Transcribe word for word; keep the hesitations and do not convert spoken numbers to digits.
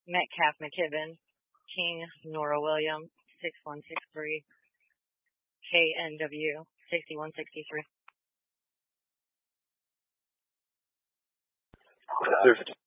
Metcalf McKibben, King Nora Williams, six one six three, K N W, sixty-one sixty-three.